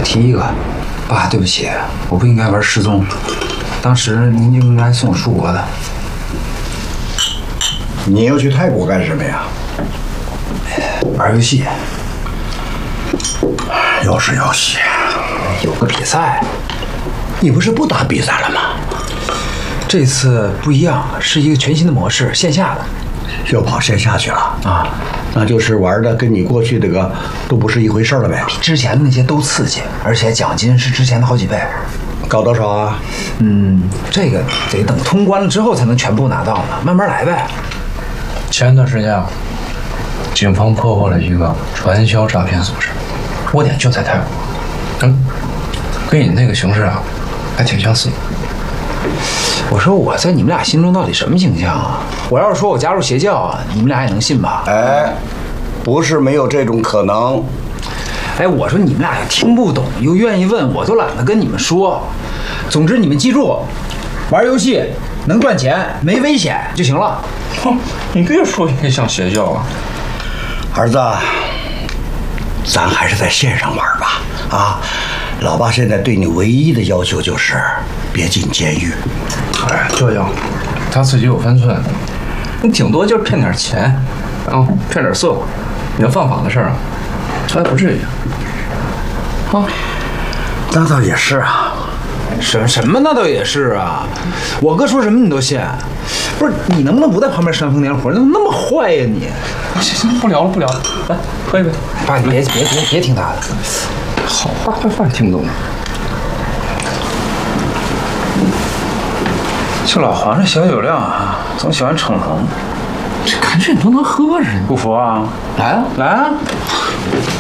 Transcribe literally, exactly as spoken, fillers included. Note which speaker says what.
Speaker 1: 我提一个，爸，对不起，我不应该玩失踪，当时您就应该送我出国的。
Speaker 2: 你要去泰国干什么呀？
Speaker 1: 玩游戏。
Speaker 2: 又是游戏，
Speaker 1: 有个比赛。
Speaker 2: 你不是不打比赛了吗？
Speaker 1: 这次不一样，是一个全新的模式，线下的。
Speaker 2: 又跑线下去了啊？那就是玩的跟你过去这个都不是一回事了呗。
Speaker 1: 比之前的那些都刺激，而且奖金是之前的好几倍。
Speaker 2: 搞多少啊？
Speaker 1: 嗯，这个得等通关了之后才能全部拿到呢，慢慢来呗。
Speaker 3: 前段时间啊，警方破获了一个传销诈骗组织，窝点就在泰国。嗯，跟你那个形式啊，还挺相似。
Speaker 1: 我说我在你们俩心中到底什么形象啊？我要是说我加入邪教啊，你们俩也能信吧？
Speaker 2: 哎，不是没有这种可能。
Speaker 1: 哎，我说你们俩听不懂又愿意问，我都懒得跟你们说。总之你们记住，玩游戏能赚钱，没危险就行了。
Speaker 3: 哼，你越说越像邪教啊！
Speaker 2: 儿子，咱还是在线上玩吧。啊，老爸现在对你唯一的要求就是别进监狱。
Speaker 3: 哎，这样，他自己有分寸，你顶多就是骗点钱，啊，骗点色，你要犯法的事儿啊，他还不至于。啊，
Speaker 2: 那倒也是啊。
Speaker 1: 什什么那倒也是啊，我哥说什么你都信。不是你能不能不在旁边煽风点火？怎么那么坏呀你？
Speaker 3: 行行，不聊了不聊了，来喝一杯。
Speaker 1: 爸，你别别别别听他的，
Speaker 3: 好话坏话也听不懂。
Speaker 1: 这老黄这小酒量啊，总喜欢逞横。
Speaker 3: 这感觉你都能喝似的。
Speaker 1: 不服啊？
Speaker 3: 来啊
Speaker 1: 来啊！